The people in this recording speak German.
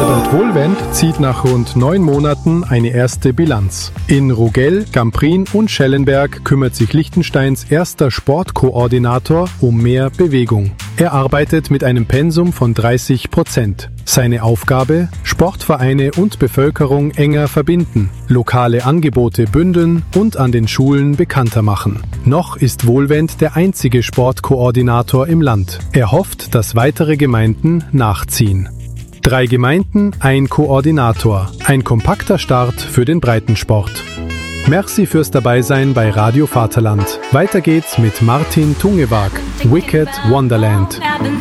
Albert Wohlwend zieht nach rund 9 Monaten eine erste Bilanz. In Rogell, Gamprin und Schellenberg kümmert sich Liechtensteins erster Sportkoordinator um mehr Bewegung. Er arbeitet mit einem Pensum von 30%. Seine Aufgabe: Sportvereine und Bevölkerung enger verbinden, lokale Angebote bündeln und an den Schulen bekannter machen. Noch ist Wohlwend der einzige Sportkoordinator im Land. Er hofft, dass weitere Gemeinden nachziehen. 3 Gemeinden, ein Koordinator. Ein kompakter Start für den Breitensport. Merci fürs Dabeisein bei Radio Vaterland. Weiter geht's mit Martin Tungewag, Wicked Wonderland.